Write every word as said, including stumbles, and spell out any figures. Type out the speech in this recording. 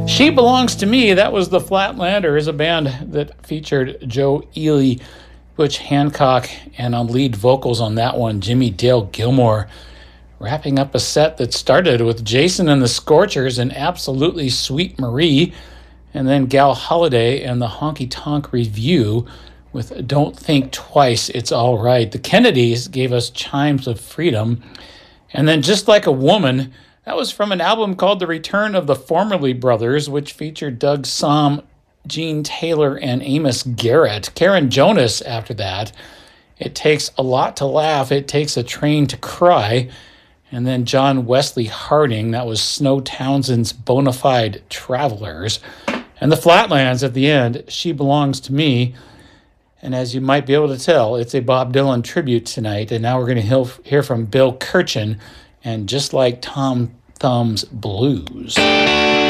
She Belongs to Me, that was the Flatlanders, a band that featured Joe Ely, Butch Hancock, and on lead vocals on that one, Jimmy Dale Gilmore, wrapping up a set that started with Jason and the Scorchers and Absolutely Sweet Marie, and then Gal Holiday and the Honky Tonk Review with Don't Think Twice, It's All Right. The Kennedys gave us Chimes of Freedom, and then Just Like a Woman, that was from an album called The Return of the Formerly Brothers, which featured Doug Somm, Gene Taylor, and Amos Garrett. Karen Jonas after that. It Takes a Lot to Laugh, It Takes a Train to Cry. And then John Wesley Harding, that was Snow Townsend's Bonafide Travelers. And the Flatlands at the end, She Belongs to Me. And as you might be able to tell, it's a Bob Dylan tribute tonight. And now we're going to hear from Bill Kirchen and Just Like Tom Thumb's Blues.